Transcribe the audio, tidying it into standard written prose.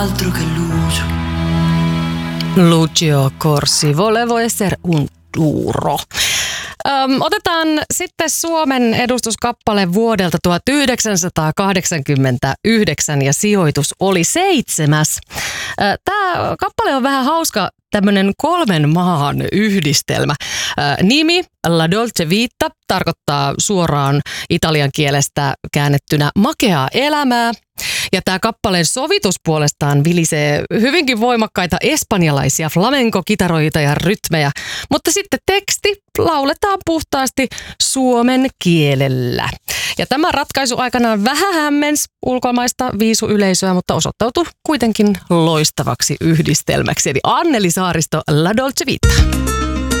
Altro che Lucio. Lucio Corsi, volevo essere un duro. Otetaan sitten Suomen edustuskappale vuodelta 1989 ja sijoitus oli 7. Tämä kappale on vähän hauska, tämmöinen 3 maan yhdistelmä. Nimi La Dolce Vita tarkoittaa suoraan italian kielestä käännettynä makeaa elämää. Ja tämä kappaleen sovitus puolestaan vilisee hyvinkin voimakkaita espanjalaisia flamenco-kitaroita ja rytmejä, mutta sitten teksti lauletaan puhtaasti suomen kielellä. Ja tämä ratkaisu aikanaan vähän hämmensi ulkomaista viisuyleisöä, mutta osoittautui kuitenkin loistavaksi yhdistelmäksi. Eli Anneli Saaristo, La Dolce Vita.